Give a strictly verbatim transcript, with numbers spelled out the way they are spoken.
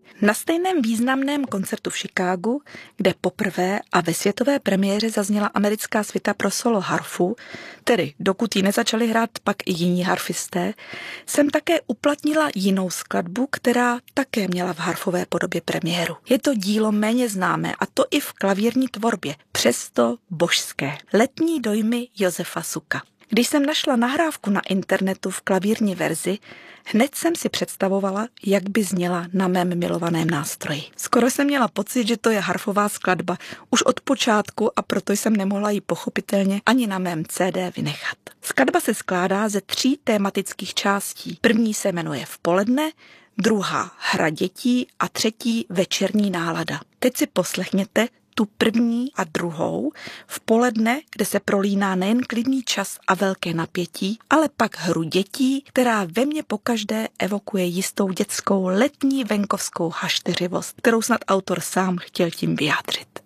Na stejném významném koncertu v Chicagu, kde poprvé a ve světové premiéře zazněla americká svita pro solo harfu, tedy dokud ji nezačali hrát pak i jiní harfisté, jsem také uplatnila jinou skladbu, která také měla v harfové podobě premiéru. Je to dílo méně známé, a to i v klavírní tvorbě, přesto božské. Letní dojmy Josefa Suka. Když jsem našla nahrávku na internetu v klavírní verzi, hned jsem si představovala, jak by zněla na mém milovaném nástroji. Skoro jsem měla pocit, že to je harfová skladba už od počátku, a proto jsem nemohla ji pochopitelně ani na mém C D vynechat. Skladba se skládá ze tří tématických částí. První se jmenuje V poledne, druhá Hra dětí a třetí Večerní nálada. Teď si poslechněte tu první a druhou v poledne, kde se prolíná nejen klidný čas a velké napětí, ale pak hru dětí, která ve mně pokaždé evokuje jistou dětskou letní venkovskou hašteřivost, kterou snad autor sám chtěl tím vyjádřit.